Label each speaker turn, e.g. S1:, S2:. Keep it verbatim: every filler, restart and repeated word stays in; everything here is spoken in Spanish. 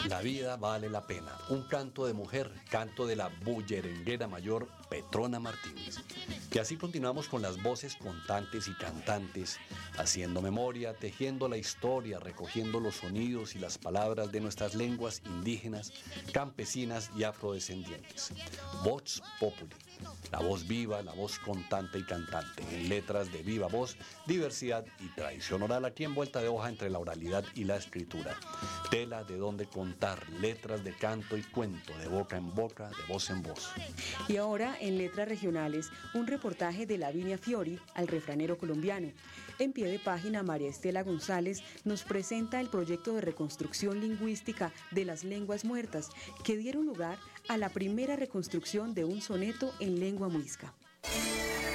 S1: La vida vale la pena. Un canto de mujer, canto de la bullerenguera mayor Petrona Martínez. Y así continuamos con las voces contantes y cantantes, haciendo memoria, tejiendo la historia, recogiendo los sonidos y las palabras de nuestras lenguas indígenas, campesinas y afrodescendientes. Vox Populi, la voz viva, la voz contante y cantante, en letras de viva voz, diversidad y tradición oral, aquí en vuelta de hoja entre la oralidad y la escritura. Tela de donde contar, letras de canto y cuento, de boca en boca, de voz en voz.
S2: Y ahora, en Letras Regionales, un reportaje de Lavinia Fiori al refranero colombiano. En pie de página, María Estela González nos presenta el proyecto de reconstrucción lingüística de las lenguas muertas, que dieron lugar a la primera reconstrucción de un soneto en lengua muisca.